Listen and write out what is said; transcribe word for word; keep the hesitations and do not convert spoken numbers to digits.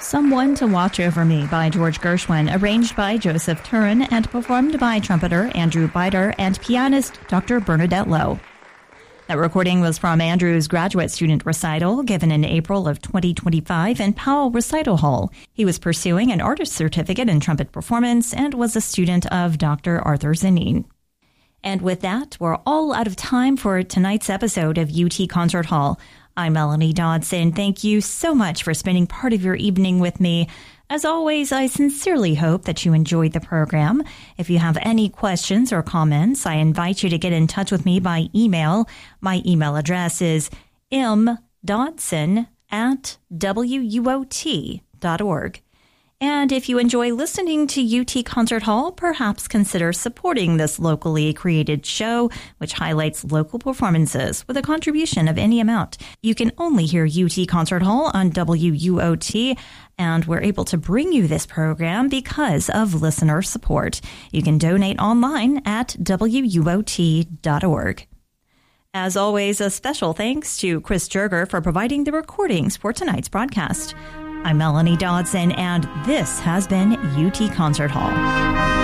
Someone to Watch Over Me by George Gershwin, arranged by Joseph Turin and performed by trumpeter Andrew Bider and pianist Doctor Bernadette Lowe. That recording was from Andrew's graduate student recital given in April of twenty twenty-five in Powell Recital Hall. He was pursuing an artist certificate in trumpet performance and was a student of Doctor Arthur Zanin. And with that, we're all out of time for tonight's episode of U T Concert Hall. I'm Melanie Dodson. Thank you so much for spending part of your evening with me. As always, I sincerely hope that you enjoyed the program. If you have any questions or comments, I invite you to get in touch with me by email. My email address is m dodson at w u o t dot org. And if you enjoy listening to U T Concert Hall, perhaps consider supporting this locally created show, which highlights local performances with a contribution of any amount. You can only hear U T Concert Hall on W U O T, and we're able to bring you this program because of listener support. You can donate online at w u o t dot org. As always, a special thanks to Chris Jerger for providing the recordings for tonight's broadcast. I'm Melanie Dodson, and this has been U T Concert Hall.